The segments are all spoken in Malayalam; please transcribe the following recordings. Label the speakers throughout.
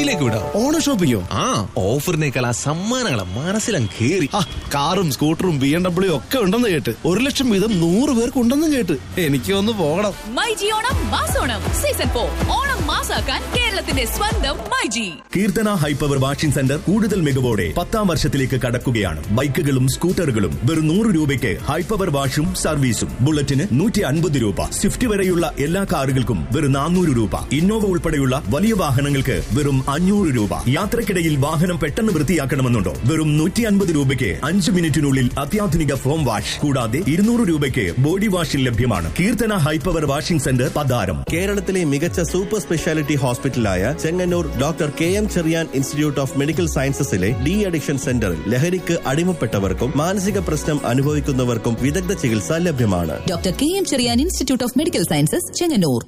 Speaker 1: ഷോപ്പിംഗിലേക്ക് വിടാം.
Speaker 2: ഓണം ഷോപ്പിങ്ങോ?
Speaker 1: ആ, ഓഫറിനേക്കാൾ ആ സമ്മാനങ്ങളെ മനസ്സിലും കേറി.
Speaker 2: കാറും സ്കൂട്ടറും BMW ഒക്കെ ഉണ്ടെന്ന് കേട്ട് 1 ലക്ഷം വീതം 100 പേർക്ക് ഉണ്ടെന്നും കേട്ട്. എനിക്ക് ഒന്ന് പോകണം.
Speaker 3: മൈജി ഓണം മാസോണം സീസൺ 4 ഓണം മാസാക്കാൻ കേരളത്തിന്റെ സ്വന്തം myG.
Speaker 4: Keerthana high power washing centre കൂടുതൽ മികവോടെ 10ാം വർഷത്തിലേക്ക് കടക്കുകയാണ്. ബൈക്കുകളും സ്കൂട്ടറുകളും വെറും 100 രൂപയ്ക്ക് ഹൈപ്പവർ വാഷും സർവീസും. ബുള്ളറ്റിന് 150 രൂപ. സ്വിഫ്റ്റ് വരെയുള്ള എല്ലാ കാറുകൾക്കും വെറും 400 രൂപ. ഇന്നോവ ഉൾപ്പെടെയുള്ള വലിയ വാഹനങ്ങൾക്ക് വെറും 500 രൂപ. യാത്രക്കിടയിൽ വാഹനം പെട്ടെന്ന് വൃത്തിയാക്കണമെന്നുണ്ടോ? വെറും 150 രൂപയ്ക്ക് 5 മിനിറ്റിനുള്ളിൽ അത്യാധുനിക ഫോം വാഷ്. കൂടാതെ 200 രൂപയ്ക്ക് ബോഡി വാഷിൽ ലഭ്യമാണ്. Keerthana high power washing centre Patharam.
Speaker 5: കേരളത്തിലെ മികച്ച super speciality ഹോസ്പിറ്റലായ Chengannur doctor KM Cherian institute of medical സയൻസസിലെ de addiction സെന്ററിൽ ലഹരിക്ക് അടിമപ്പെട്ടവർക്കും മാനസിക പ്രശ്നം അനുഭവിക്കുന്നവർക്കും വിദഗ്ധ ചികിത്സ ലഭ്യമാണ്.
Speaker 3: Doctor KM Cherian institute of medical sciences Chengannur.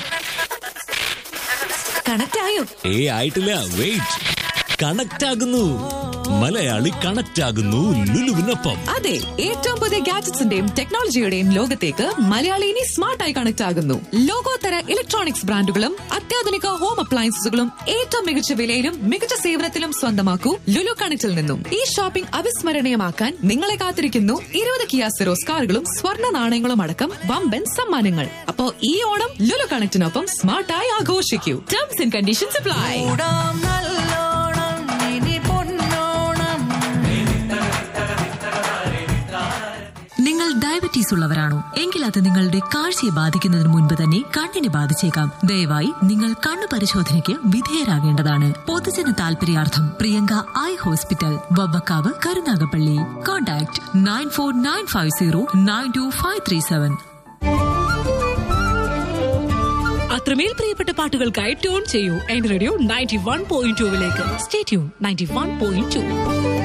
Speaker 3: Connect ആയോ?
Speaker 6: ആയിട്ടില്ല, വെയിറ്റ്. കണക്ട് ആകുന്നു. മലയാളി കണക്ട് ആകുന്നു ലുലുവിനൊപ്പം.
Speaker 3: അതെ, ഏറ്റവും പുതിയ ഗാഡ്ജറ്റ്സിന്റെയും ടെക്നോളജിയുടെയും ലോകത്തേക്ക് മലയാളി ഇനി സ്മാർട്ടായി കണക്ട് ആകുന്നു. ലോകോത്തര ഇലക്ട്രോണിക്സ് ബ്രാൻഡുകളും അത്യാധുനിക ഹോം അപ്ലയൻസുകളും ഏറ്റവും മികച്ച വിലയിലും മികച്ച സേവനത്തിലും സ്വന്തമാക്കൂ ലുലു കണക്റ്റിൽ നിന്നും. ഈ ഷോപ്പിംഗ് അവിസ്മരണീയമാക്കാൻ നിങ്ങളെ കാത്തിരിക്കുന്നു 20 കിയ സെറോസ് കാറുകളും സ്വർണ്ണ നാണയങ്ങളും അടക്കം വമ്പൻ സമ്മാനങ്ങൾ. അപ്പോ ഈ Onam Lulu കണക്റ്റിനൊപ്പം സ്മാർട്ടായി ആഘോഷിക്കൂ. Terms and conditions apply.
Speaker 7: നിങ്ങൾ ഡയബറ്റീസ് ഉള്ളവരാണോ? എങ്കിൽ അത് നിങ്ങളുടെ കാഴ്ചയെ ബാധിക്കുന്നതിന് മുൻപ് തന്നെ കണ്ണിനെ ബാധിച്ചേക്കാം. ദയവായി നിങ്ങൾ കണ്ണു പരിശോധനയ്ക്ക് വിധേയരാകേണ്ടതാണ്. പൊതുജന താൽപര്യാർത്ഥം Priyanka eye hospital, Vavvakkavu, Karunagappally. Contact 9495092537.
Speaker 8: അത്രമേൽ പ്രിയപ്പെട്ട പാട്ടുകൾക്കായി ട്യൂൺ ചെയ്യൂ എന്റെ റേഡിയോ 91.2 സ്റ്റേ ട്യൂൺ 91.2.